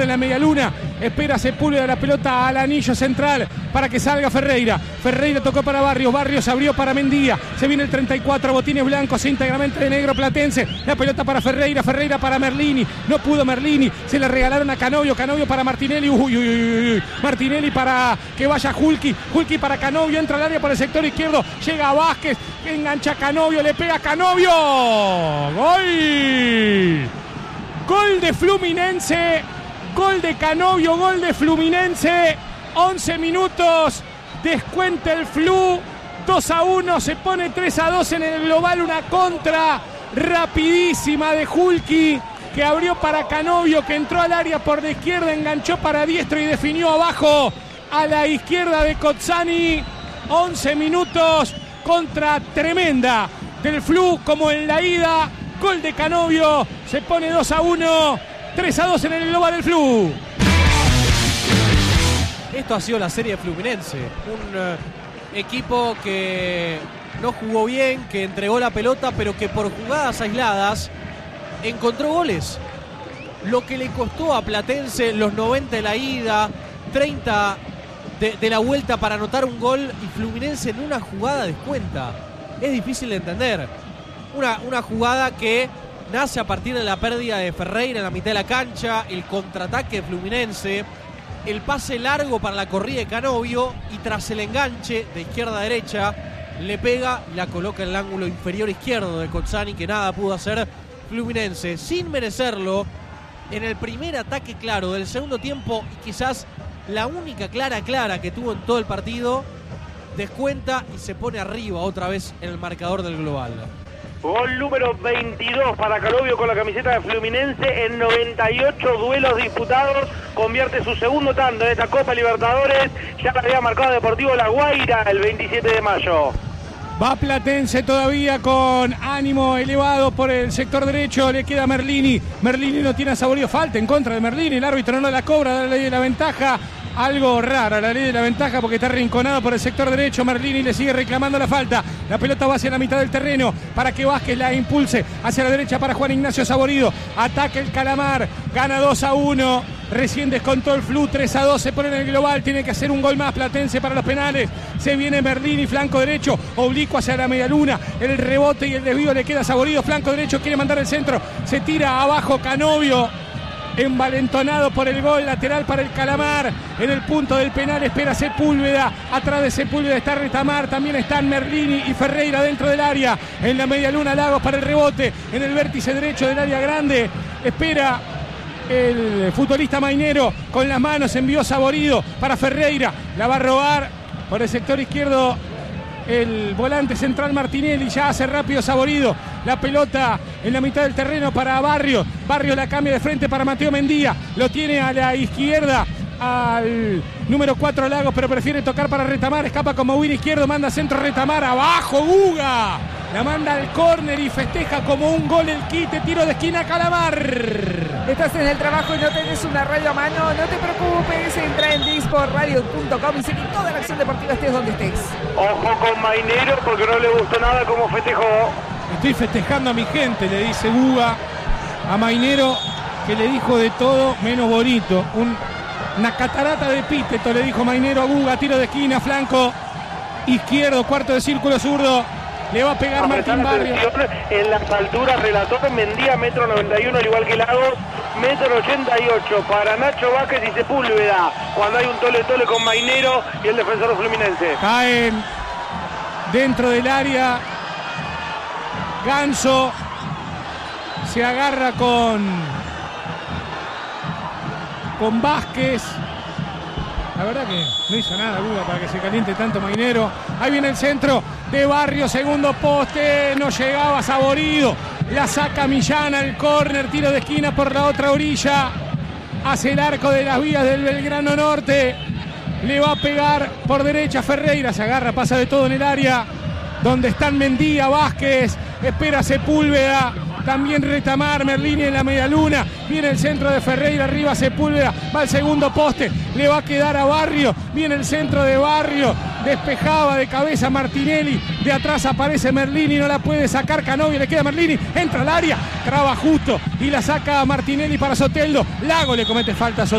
la media luna. Espera Sepúlveda la pelota al anillo central para que salga Ferreira. Ferreira tocó para Barrios. Barrios abrió para Mendía. Se viene el 34, botines blancos íntegramente de negro platense. La pelota para Ferreira. Ferreira para Merlini. No pudo Merlini. Se le regalaron a Canovio. Canovio para Martinelli. Martinelli para que vaya Hulki. Hulki para Canovio. Entra al área por el sector izquierdo. Llega Vázquez. Engancha a Canovio. Le pega a Canovio. ¡Gol! Gol de Fluminense. Gol de Canovio, gol de Fluminense. 11 minutos. Descuenta el Flu. 2-1. Se pone 3-2 en el global. Una contra rapidísima de Hulki, que abrió para Canovio, que entró al área por la izquierda, enganchó para diestro y definió abajo a la izquierda de Cozzani. 11 minutos. Contra tremenda del Flu, como en la ida. Gol de Canovio. Se pone 2-1. 3-2 en el global del Flu. Esto ha sido la serie de Fluminense. Un equipo que no jugó bien, que entregó la pelota, pero que por jugadas aisladas encontró goles. Lo que le costó a Platense los 90 de la ida, 30 de la vuelta para anotar un gol, y Fluminense en una jugada descuenta. Es difícil de entender. Una jugada que nace a partir de la pérdida de Ferreira en la mitad de la cancha, el contraataque de Fluminense, el pase largo para la corrida de Canovio, y tras el enganche de izquierda a derecha le pega y la coloca en el ángulo inferior izquierdo de Cozzani, que nada pudo hacer Fluminense, sin merecerlo, en el primer ataque claro del segundo tiempo, y quizás la única clara que tuvo en todo el partido. Descuenta y se pone arriba otra vez en el marcador del global. Gol número 22 para Canovio con la camiseta de Fluminense en 98 duelos disputados. Convierte su segundo tanto en esta Copa Libertadores. Ya la había marcado Deportivo La Guaira el 27 de mayo. Va Platense todavía con ánimo elevado por el sector derecho. Le queda Merlini. Merlini no tiene saborío. Falta en contra de Merlini. El árbitro no la cobra. Da la ley de la ventaja. Algo rara la ley de la ventaja, porque está arrinconado por el sector derecho. Merlini le sigue reclamando la falta. La pelota va hacia la mitad del terreno para que Vázquez la impulse hacia la derecha para Juan Ignacio Saborido. Ataca el Calamar. Gana 2-1. Recién descontó el Flu. 3-2 se pone en el global. Tiene que hacer un gol más Platense para los penales. Se viene Merlini, flanco derecho, oblicuo hacia la medialuna. El rebote y el desvío le queda a Saborido. Flanco derecho, quiere mandar el centro. Se tira abajo Canovio. Envalentonado por el gol lateral para el Calamar. En el punto del penal espera Sepúlveda. Atrás de Sepúlveda está Retamar. También están Merlini y Ferreira dentro del área. En la medialuna Lagos para el rebote. En el vértice derecho del área grande espera el futbolista Mainero. Con las manos envió Saborido para Ferreira. La va a robar por el sector izquierdo el volante central Martinelli. Ya hace rápido Saborido. La pelota en la mitad del terreno para Barrios. Barrios la cambia de frente para Mateo Mendía. Lo tiene a la izquierda al número 4 Lagos, pero prefiere tocar para Retamar. Escapa como win izquierdo. Manda centro Retamar. Abajo Guga. La manda al córner y festeja como un gol el quite. Tiro de esquina Calamar. Estás en el trabajo y no tenés una radio a mano, no te preocupes, entra en disportradio.com y seguí toda la acción deportiva estés donde estés. Ojo con Mainero porque no le gustó nada como festejó. Estoy festejando a mi gente, le dice Guga a Mainero, que le dijo de todo menos bonito. Una catarata de epíteto le dijo Mainero a Guga. Tiro de esquina, flanco izquierdo, cuarto de círculo zurdo. Le va a pegar Martín Barrios. En las alturas relató Mendía, 1,91 m, al igual que Lagos, 1,88 m. Para Nacho Vázquez y Sepúlveda, cuando hay un tole-tole con Mainero y el defensor Fluminense. Caen dentro del área. Ganso se agarra con Vázquez. La verdad que no hizo nada Guga para que se caliente tanto Mainero. Ahí viene el centro de Barrios, segundo poste, no llegaba Saborido. La saca Millán al córner, tiro de esquina por la otra orilla. Hace el arco de las vías del Belgrano Norte. Le va a pegar por derecha Ferreira, se agarra, pasa de todo en el área. Donde están Mendía, Vázquez, espera Sepúlveda. También Retamar, Merlini en la medialuna. Viene el centro de Ferreira, arriba Sepúlveda. Va al segundo poste, le va a quedar a Barrio. Viene el centro de Barrio. Despejaba de cabeza Martinelli. De atrás aparece Merlini, no la puede sacar Canovio. Le queda Merlini, entra al área. Traba justo y la saca Martinelli para Soteldo. Lago le comete falta a Soteldo.